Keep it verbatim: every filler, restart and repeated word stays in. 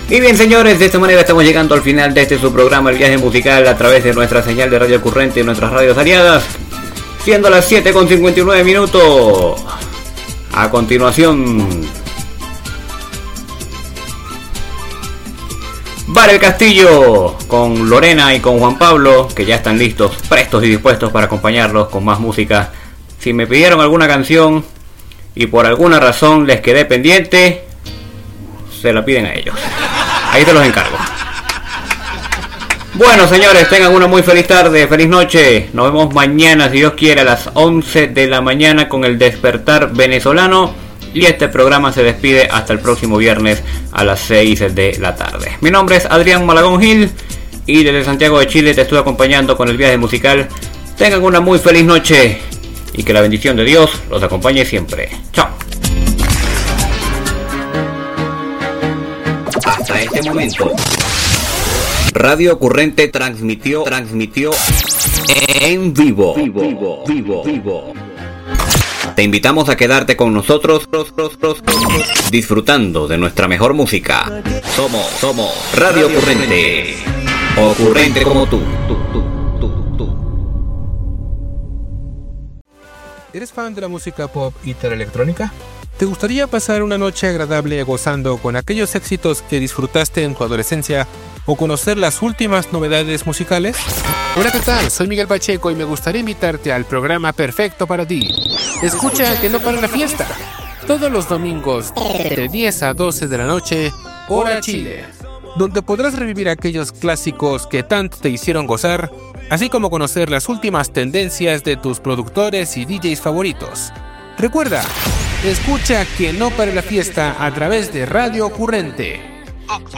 Y bien, señores, de esta manera estamos llegando al final de este su programa, El Viaje Musical, a través de nuestra señal de radio Currente y nuestras radios aliadas, siendo las siete con cincuenta y nueve minutos. A continuación, Bar El Castillo con Lorena y con Juan Pablo, que ya están listos, prestos y dispuestos para acompañarlos con más música. Si me pidieron alguna canción y por alguna razón les quedé pendiente, se la piden a ellos. Ahí te los encargo. Bueno, señores, tengan una muy feliz tarde, feliz noche. Nos vemos mañana, si Dios quiere, a las once de la mañana con El Despertar Venezolano. Y este programa se despide hasta el próximo viernes a las seis de la tarde. Mi nombre es Adrián Malagón Gil y desde Santiago de Chile te estoy acompañando con El Viaje Musical. Tengan una muy feliz noche y que la bendición de Dios los acompañe siempre. Chao. Hasta este momento, Radio Currente transmitió, transmitió en vivo, vivo, vivo, vivo. Te invitamos a quedarte con nosotros, disfrutando de nuestra mejor música. Somos, somos Radio Currente, ocurrente como tú. tú, tú, tú, tú. ¿Eres fan de la música pop y electrónica? ¿Te gustaría pasar una noche agradable gozando con aquellos éxitos que disfrutaste en tu adolescencia o conocer las últimas novedades musicales? Hola, ¿qué tal? Soy Miguel Pacheco y me gustaría invitarte al programa perfecto para ti. Escucha Que No Para la Fiesta, todos los domingos de diez a doce de la noche, hora Chile, donde podrás revivir aquellos clásicos que tanto te hicieron gozar, así como conocer las últimas tendencias de tus productores y D Js favoritos. Recuerda, escucha Que No Para la Fiesta a través de Radio Currente.